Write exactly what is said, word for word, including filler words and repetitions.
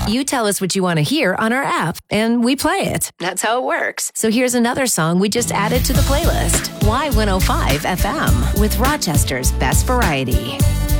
You tell us what you want to hear on our app, and we play it. That's how it works. So here's another song we just added to the playlist. Y one oh five F M with Rochester's Best Variety.